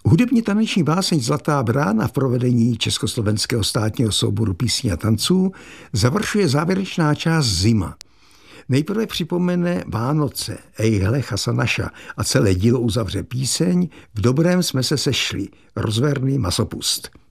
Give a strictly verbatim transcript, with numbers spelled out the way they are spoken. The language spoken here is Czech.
Hudebně taneční báseň Zlatá brána v provedení Československého státního souboru písní a tanců završuje závěrečná část Zima. Nejprve připomene Vánoce, Ejhle Chasanaša a celé dílo uzavře píseň V dobrém jsme se sešli, rozverný masopust.